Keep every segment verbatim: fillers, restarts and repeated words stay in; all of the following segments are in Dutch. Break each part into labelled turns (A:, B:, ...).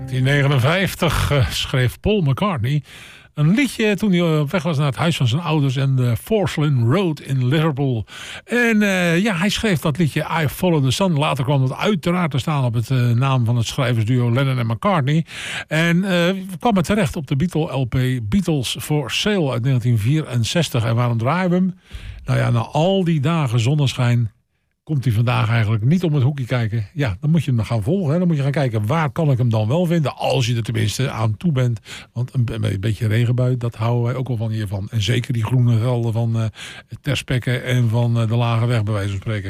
A: negentien negenenvijftig uh, schreef Paul McCartney een liedje toen hij op weg was naar het huis van zijn ouders en de Forslin Road in Liverpool. En uh, ja, hij schreef dat liedje I Follow the Sun. Later kwam het uiteraard te staan op het uh, naam van het schrijversduo Lennon en McCartney. En uh, kwam het terecht op de Beatle L P Beatles for Sale uit negentien vierenzestig. En waarom draaien we hem? Nou ja, na al die dagen zonneschijn komt hij vandaag eigenlijk niet om het hoekje kijken. Ja, dan moet je hem gaan volgen. Hè. Dan moet je gaan kijken, waar kan ik hem dan wel vinden? Als je er tenminste aan toe bent. Want een, een beetje regenbui, dat houden wij ook wel van hiervan. En zeker die groene velden van uh, Terspekke en van uh, de Lage Weg, bij wijze van spreken.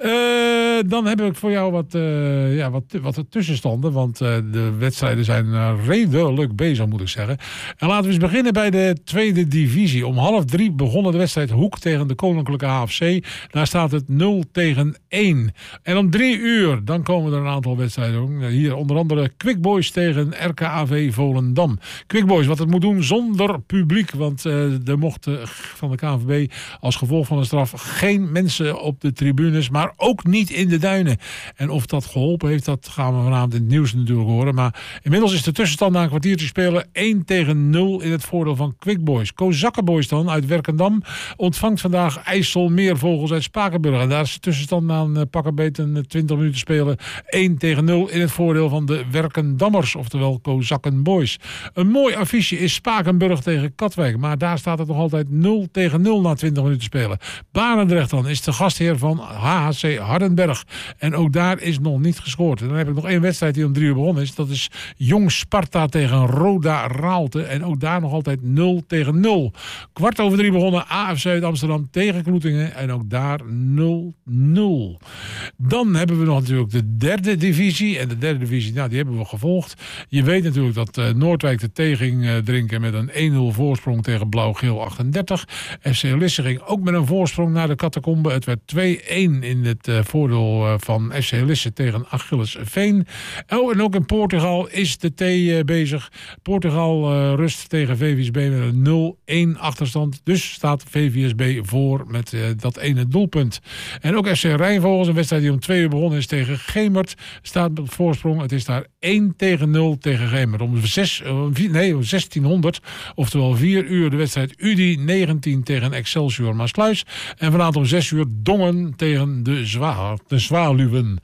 A: Uh, dan heb ik voor jou wat, uh, ja, wat, wat tussenstanden. Want uh, de wedstrijden zijn uh, redelijk bezig, moet ik zeggen. En laten we eens beginnen bij de tweede divisie. Om half drie begonnen de wedstrijd Hoek tegen de Koninklijke H F C. Daar staat het nul tegen één. En om drie uur, dan komen er een aantal wedstrijden. Hier onder andere Quick Boys tegen R K A V Volendam. Quick Boys, wat het moet doen zonder publiek. Want uh, er mochten van de K N V B als gevolg van de straf geen mensen op de tribunes. Maar ook niet in de duinen. En of dat geholpen heeft, dat gaan we vanavond in het nieuws natuurlijk horen. Maar inmiddels is de tussenstand na een kwartier te spelen één tegen nul in het voordeel van Quick Boys. Kozakkenboys dan uit Werkendam ontvangt vandaag IJsselmeervogels uit Spakenburg. En daar is de tussenstand na een uh, pakkenbeet een twintig minuten spelen één tegen nul in het voordeel van de Werkendammers, oftewel Kozakkenboys. Een mooi affiche is Spakenburg tegen Katwijk, maar daar staat het nog altijd nul tegen nul na twintig minuten spelen. Barendrecht dan is de gastheer van H H C Hardenberg. En ook daar is nog niet gescoord. En dan heb ik nog één wedstrijd die om drie uur begonnen is. Dat is Jong Sparta tegen Roda Raalte. En ook daar nog altijd nul tegen nul. Kwart over drie begonnen A F C uit Amsterdam tegen Kloetingen. En ook daar nul nul. Dan hebben we nog natuurlijk de derde divisie. En de derde divisie, nou, die hebben we gevolgd. Je weet natuurlijk dat uh, Noordwijk de thee ging uh, drinken met een één nul voorsprong tegen Blauw-Geel achtendertig. F C Lisse ging ook met een voorsprong naar de catacombe. Het werd twee één in het uh, voordeel uh, van F C Lisse tegen Achilles Veen. Oh, en ook in Portugal is de thee uh, bezig. Portugal uh, rust tegen V V S B met een nul één achterstand. Dus staat V V S B voor met uh, dat ene doelpunt. En ook F C Rijnvogels, een wedstrijd die om twee uur begonnen is tegen Gemert, staat met voorsprong. Het is daar één tegen nul tegen Gemert. Om, zes, nee, om zestienhonderd, oftewel vier uur, de wedstrijd U D I negentien tegen Excelsior Maasluis. En vanavond om zes uur Dongen tegen de, Zwa, de Zwaluwen.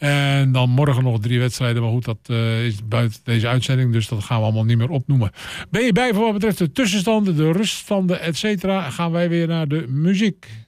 A: En dan morgen nog drie wedstrijden. Maar goed, dat uh, is buiten deze uitzending, dus dat gaan we allemaal niet meer opnoemen. Ben je bij voor wat betreft de tussenstanden, de ruststanden, et cetera, gaan wij weer naar de muziek.